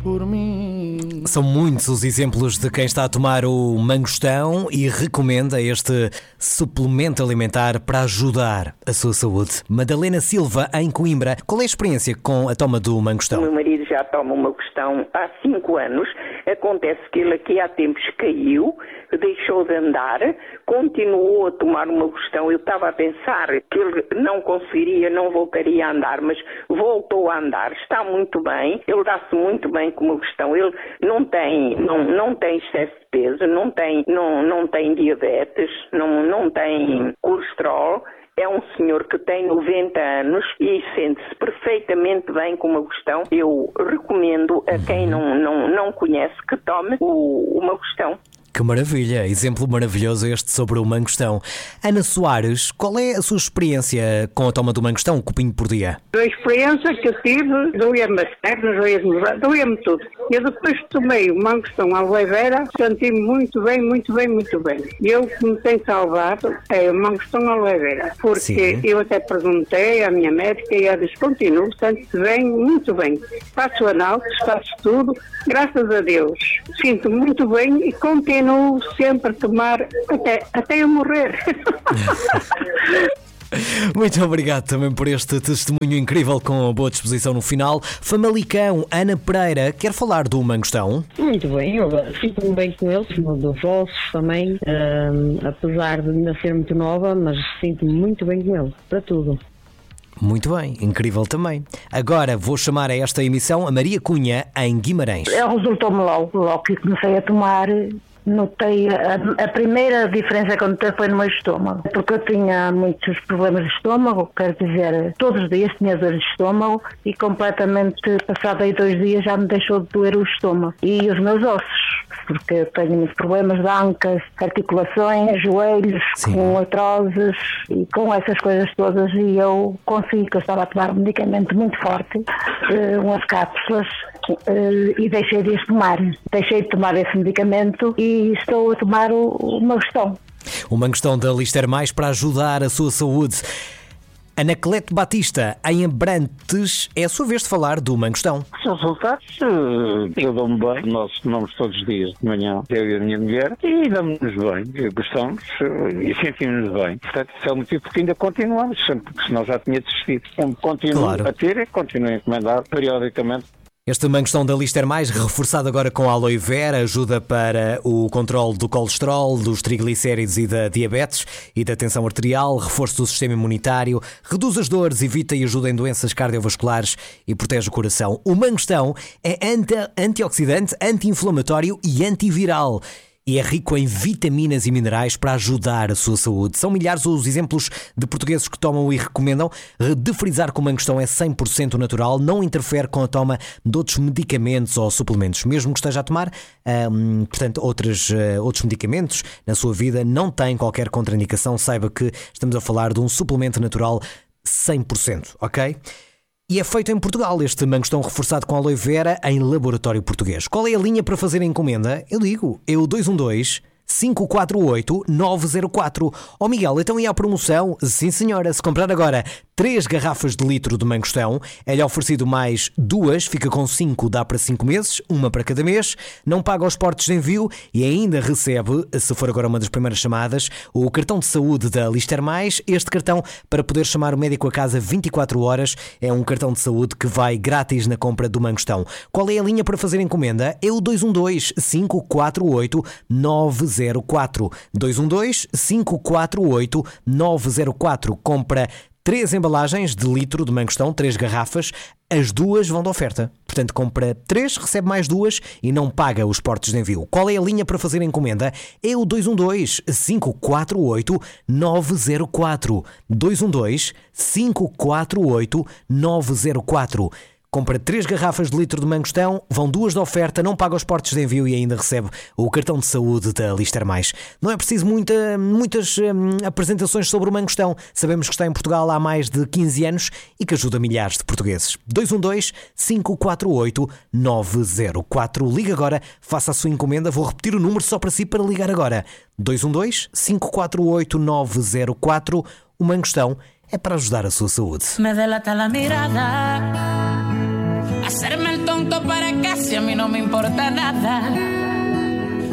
por mim. São muitos os exemplos de quem está a tomar o mangostão e recomenda este suplemento alimentar para ajudar a sua saúde. Madalena Silva, em Coimbra, qual é a experiência com a toma do mangostão? O meu marido já toma o mangostão há 5 anos. Acontece que ele aqui há tempos caiu, deixou de andar, continuou a tomar o mangostão. Eu estava a pensar que ele não conseguiria, não voltaria a andar, mas voltou a andar. Está muito bem, ele dá-se muito bem com o mangostão. Ele não tem excesso de peso, não tem diabetes, não tem colesterol. É um senhor que tem 90 anos e sente-se perfeitamente bem com o mangostão. Eu recomendo a quem não conhece que tome o mangostão. Que maravilha, exemplo maravilhoso este sobre o mangostão. Ana Soares, qual é a sua experiência com a toma do mangostão, um copinho por dia? A experiência que eu tive, doía-me as pernas, doía-me tudo. Eu depois que tomei o mangostão aloe vera, senti-me muito bem. E eu que me tenho salvado é o mangostão aloe vera, porque Sim. Eu até perguntei à minha médica e ela disse, continuo, sente-se bem, muito bem. Faço análises, faço tudo, graças a Deus. Sinto muito bem e continuo sempre a tomar até eu morrer. Muito obrigado também por este testemunho incrível com boa disposição no final. Famalicão, Ana Pereira, quer falar do mangostão? Muito bem, eu sinto-me bem com eles, dos ossos também, apesar de ainda ser muito nova, mas sinto-me muito bem com eles, para tudo. Muito bem, incrível também. Agora vou chamar a esta emissão a Maria Cunha, em Guimarães. Resultou-me logo que comecei a tomar. Notei a primeira diferença que notei foi no meu estômago, porque eu tinha muitos problemas de estômago, quero dizer, todos os dias tinha dores de estômago e completamente, passado aí 2 dias, já me deixou de doer o estômago e os meus ossos, porque eu tenho muitos problemas de ancas, articulações, joelhos, Sim. com artroses e com essas coisas todas, e eu consegui, que eu estava a tomar um medicamento muito forte, umas cápsulas, e deixei de tomar. Deixei de tomar esse medicamento e estou a tomar o mangostão. O mangostão da Lister Mais para ajudar a sua saúde. Anacleto Batista, em Abrantes, é a sua vez de falar do mangostão. Os resultados, eu dou-me bem, nós tomamos todos os dias de manhã, eu e a minha mulher, e damos-nos bem, gostamos e sentimos-nos bem. Portanto, esse é o motivo porque ainda continuamos, porque senão já tinha desistido. Como continuo Claro. a ter, continuo a encomendar periodicamente. Este mangostão da Lister Mais, reforçado agora com aloe vera, ajuda para o controle do colesterol, dos triglicéridos e da diabetes e da tensão arterial, reforço do sistema imunitário, reduz as dores, evita e ajuda em doenças cardiovasculares e protege o coração. O mangostão é antioxidante, anti-inflamatório e antiviral. E é rico em vitaminas e minerais para ajudar a sua saúde. São milhares os exemplos de portugueses que tomam e recomendam. De frisar que o mangostão é 100% natural, não interfere com a toma de outros medicamentos ou suplementos. Mesmo que esteja a tomar, portanto, outros medicamentos na sua vida, não tem qualquer contraindicação. Saiba que estamos a falar de um suplemento natural 100%, ok? E é feito em Portugal, este mangostão reforçado com aloe vera em laboratório português. Qual é a linha para fazer a encomenda? Eu digo, é o 212-548-904. Oh Miguel, então e a promoção? Sim senhora, se comprar agora 3 garrafas de litro de mangostão, é-lhe oferecido mais 2, fica com 5, dá para 5 meses, uma para cada mês, não paga os portos de envio e ainda recebe, se for agora uma das primeiras chamadas, o cartão de saúde da Lister Mais. Este cartão, para poder chamar o médico a casa 24 horas, é um cartão de saúde que vai grátis na compra do mangostão. Qual é a linha para fazer a encomenda? É o 212-548-904. 212-548-904. Compra 3 embalagens de litro de mangostão, 3 garrafas, as 2 vão de oferta. Portanto, compra 3, recebe mais 2 e não paga os portos de envio. Qual é a linha para fazer a encomenda? É o 212-548-904. 212-548-904. Compra 3 garrafas de litro de mangostão, vão 2 de oferta, não paga os portos de envio e ainda recebe o cartão de saúde da Lister Mais. Não é preciso muitas apresentações sobre o mangostão. Sabemos que está em Portugal há mais de 15 anos e que ajuda milhares de portugueses. 212-548-904. Liga agora, faça a sua encomenda. Vou repetir o número só para si para ligar agora. 212-548-904. O mangostão é para ajudar a sua saúde. Me delata la mirada, Hacerme el tonto para casi a mí no me importa nada.